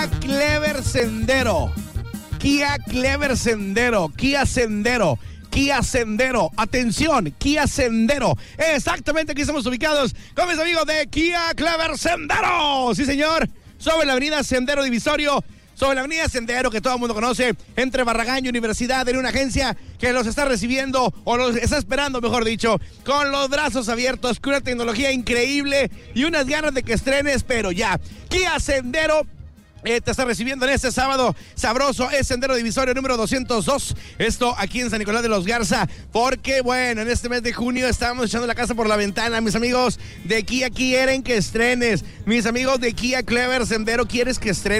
Clever Sendero. Kia Clever Sendero. Kia Sendero. Kia Sendero, atención, Kia Sendero. Exactamente, aquí estamos ubicados con mis amigos de Kia Clever Sendero. Sí, señor, sobre la avenida Sendero Divisorio, sobre la avenida Sendero que todo el mundo conoce, entre Barragán y Universidad, en una agencia que los está recibiendo, o los está esperando, mejor dicho, con los brazos abiertos, con una tecnología increíble y unas ganas de que estrenes, pero ya. Kia Sendero te está recibiendo en este sábado sabroso, es Sendero Divisorio número 202, esto aquí en San Nicolás de los Garza, porque bueno, en este mes de junio estamos echando la casa por la ventana. Mis amigos de Kia quieren que estrenes, mis amigos de Kia Clever Sendero quieren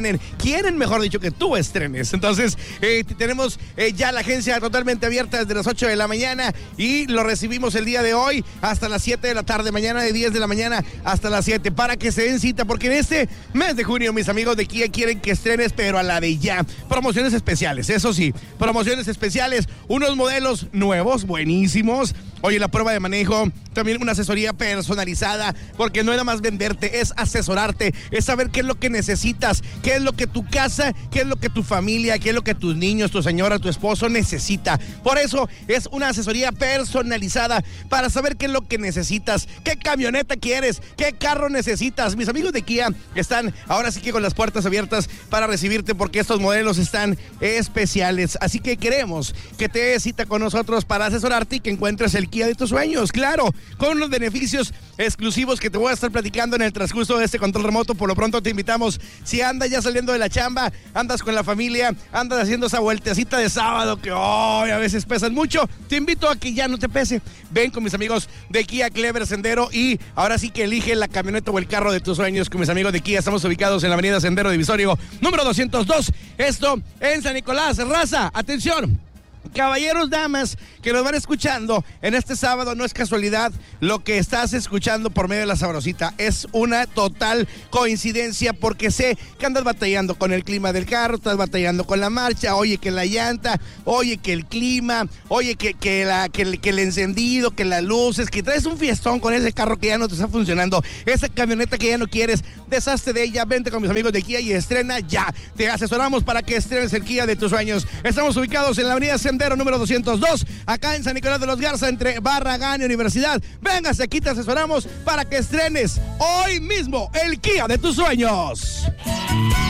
mejor dicho que tú estrenes. Entonces tenemos ya la agencia totalmente abierta desde las 8 de la mañana y lo recibimos el día de hoy hasta las 7 de la tarde, mañana de 10 de la mañana hasta las 7, para que se den cita, porque en este mes de junio mis amigos de Kia quieren que estrenes, pero a la de ya. Promociones especiales, eso sí, promociones especiales, unos modelos nuevos, buenísimos. Oye, la prueba de manejo, también una asesoría personalizada, porque no es nada más venderte, es asesorarte, es saber qué es lo que necesitas, qué es lo que tu casa, qué es lo que tu familia, qué es lo que tus niños, tu señora, tu esposo necesita. Por eso es una asesoría personalizada, para saber qué es lo que necesitas, qué camioneta quieres, qué carro necesitas. Mis amigos de Kia están ahora sí que con las puertas abiertas para recibirte, porque estos modelos están especiales. Así que queremos que te des cita con nosotros para asesorarte y que encuentres el Kia de tus sueños, claro, con unos beneficios exclusivos que te voy a estar platicando en el transcurso de este control remoto. Por lo pronto te invitamos, si andas ya saliendo de la chamba, andas con la familia, andas haciendo esa vueltecita de sábado que a veces pesan mucho, te invito a que ya no te pese. Ven con mis amigos de Kia Clever Sendero y ahora sí que elige la camioneta o el carro de tus sueños con mis amigos de Kia. Estamos ubicados en la avenida Sendero Divisorio número 202, esto en San Nicolás. Raza, atención, caballeros, damas que nos van escuchando en este sábado, no es casualidad lo que estás escuchando por medio de la Sabrosita, es una total coincidencia, porque sé que andas batallando con el clima del carro, estás batallando con la marcha, oye que la llanta, oye que el clima, oye que el encendido, que las luces, que traes un fiestón con ese carro que ya no te está funcionando, esa camioneta que ya no quieres, deshazte de ella, vente con mis amigos de Kia y estrena ya. Te asesoramos para que estrenes el Kia de tus sueños. Estamos ubicados en la avenida Sendero número 202, acá en San Nicolás de los Garza, entre Barragán y Universidad. Véngase, aquí te asesoramos para que estrenes hoy mismo el Kia de tus sueños.